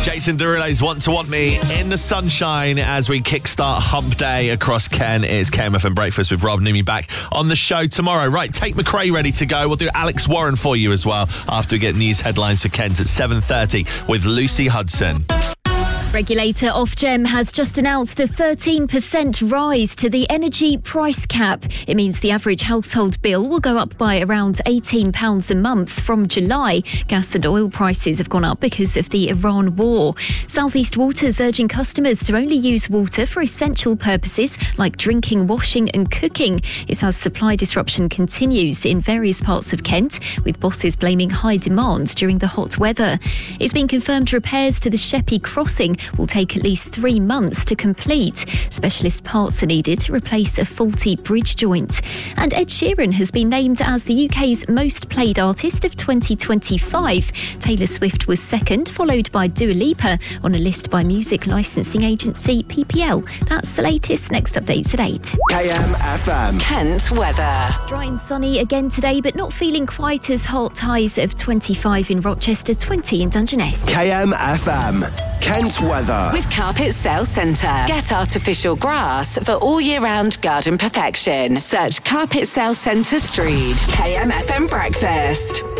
Jason Derulo's Want to Want Me in the sunshine as we kickstart Hump Day across Ken. It's KMFM Breakfast with Rob Nimi back on the show tomorrow. Right, Tate McRae ready to go. We'll do Alex Warren for you as well after we get news headlines for Kent at 7:30 with Lucy Hudson. Regulator Ofgem has just announced a 13% rise to the energy price cap. It means the average household bill will go up by around £18 a month from July. Gas and oil prices have gone up because of the Iran war. South East Water's urging customers to only use water for essential purposes like drinking, washing and cooking. It's as supply disruption continues in various parts of Kent, with bosses blaming high demand during the hot weather. It's been confirmed repairs to the Sheppey crossing will take at least 3 months to complete. Specialist parts are needed to replace a faulty bridge joint. And Ed Sheeran has been named as the UK's most played artist of 2025. Taylor Swift was second, followed by Dua Lipa on a list by music licensing agency PPL. That's the latest. Next updates at 8. KMFM. Kent weather. Dry and sunny again today, but not feeling quite as hot. Highs of 25 in Rochester, 20 in Dungeness. KMFM. Kent weather. With Carpet Sale Centre. Get artificial grass for all year round garden perfection. Search Carpet Sale Centre Street. KMFM Breakfast.